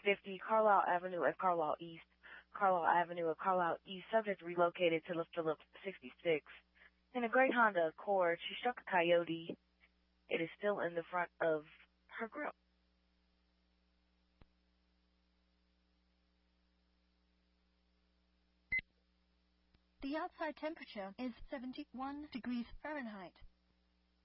50 Carlisle Avenue at Carlisle East. Carlisle Avenue at Carlisle East. Subject relocated to Phillips 66. In a gray Honda Accord, she struck a coyote. It is still in the front of her grill. The outside temperature is 71 degrees Fahrenheit.